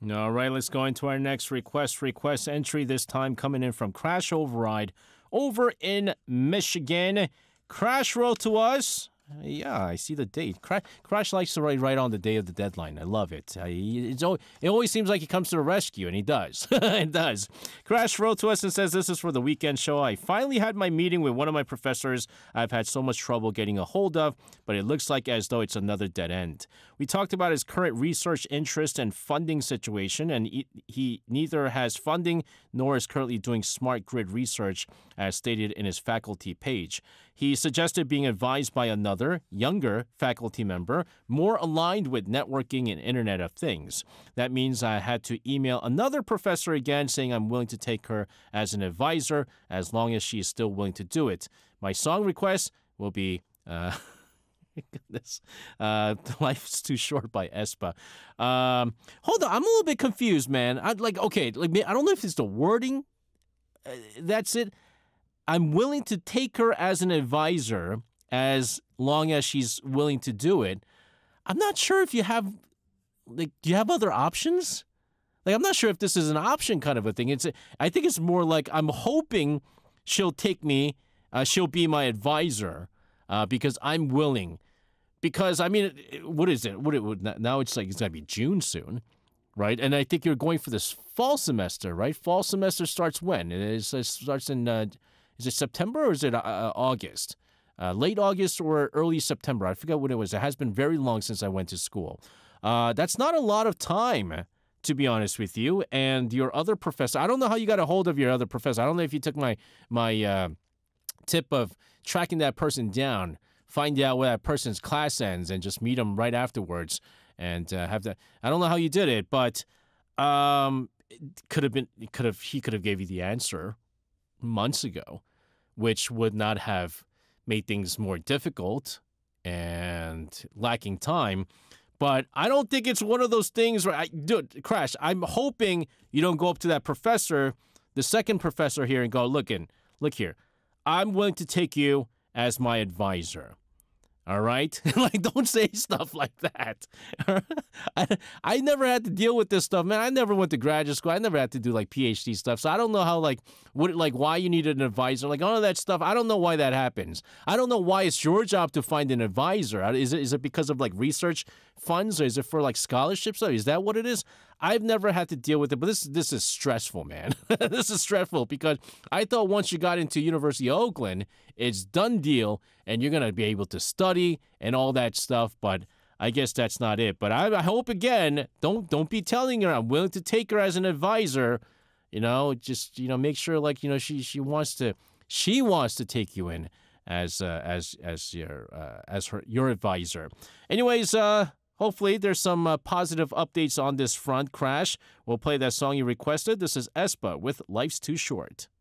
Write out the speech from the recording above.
All right, let's go into our next request. Request entry this time coming in from Crash Override over in Michigan. Crash wrote to us. Yeah, I see the date. Crash likes to write right on the day of the deadline. I love it. It always seems like he comes to the rescue, and he does. It does. Crash wrote to us and says, this is for the weekend show. I finally had my meeting with one of my professors I've had so much trouble getting a hold of, but it looks like as though it's another dead end. We talked about his current research interest and funding situation, and he neither has funding nor is currently doing smart grid research, as stated in his faculty page. He suggested being advised by another, younger faculty member, more aligned with networking and Internet of Things. That means I had to email another professor again saying I'm willing to take her as an advisor as long as she is still willing to do it. My song request will be... Goodness. Life's Too Short by aespa. Hold on, I'm a little bit confused, man. I don't know if it's the wording. That's it. I'm willing to take her as an advisor as long as she's willing to do it. I'm not sure if you have, do you have other options? I'm not sure if this is an option kind of a thing. I think it's more like I'm hoping she'll take me, she'll be my advisor, because I'm willing. Because, I mean, what is it? Now it's like it's going to be June soon, right? And I think you're going for this fall semester, right? Fall semester starts when? It starts in, is it September or is it August? Late August or early September. I forget what it was. It has been very long since I went to school. That's not a lot of time, to be honest with you. And your other professor, I don't know how you got a hold of your other professor. I don't know if you took my tip of tracking that person down, find out where that person's class ends, and just meet them right afterwards, and have that. I don't know how you did it, but he could have gave you the answer months ago, which would not have made things more difficult and lacking time. But I don't think it's one of those things where Crash, I'm hoping you don't go up to that professor, the second professor here, and go, look here, I'm willing to take you as my advisor. All right? Don't say stuff like that. I never had to deal with this stuff, man. I never went to graduate school. I never had to do PhD stuff. So I don't know how why you needed an advisor. All of that stuff. I don't know why that happens. I don't know why it's your job to find an advisor. Is it because of research funds, or is it for scholarships? Is that what it is? I've never had to deal with it, but this is stressful, man. This is stressful because I thought once you got into University of Oakland, it's done deal, and you're going to be able to study and all that stuff, but I guess that's not it. But I hope, again, don't be telling her I'm willing to take her as an advisor. Just make sure she wants to take you in as your advisor. Anyways, hopefully there's some positive updates on this front, Crash. We'll play that song you requested. This is aespa with Life's Too Short.